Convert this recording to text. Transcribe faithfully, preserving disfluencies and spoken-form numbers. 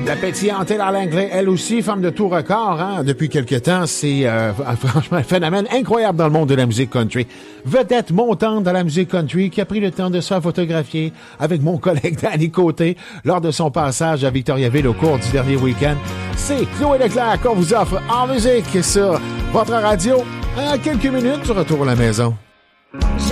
La pétillante à l'anglais, elle aussi, femme de tout record, hein, depuis quelque temps. C'est euh, franchement un phénomène incroyable dans le monde de la musique country. Vedette montante dans la musique country qui a pris le temps de se faire photographier avec mon collègue Danny Côté lors de son passage à Victoriaville au cours du dernier week-end. C'est Chloé Leclerc qu'on vous offre en musique sur votre radio. En quelques minutes, du retour à la maison.